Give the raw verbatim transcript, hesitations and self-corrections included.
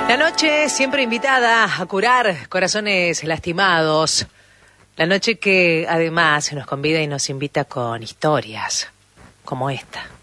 La noche siempre invitada a curar corazones lastimados. La noche que además nos convida y nos invita con historias como esta.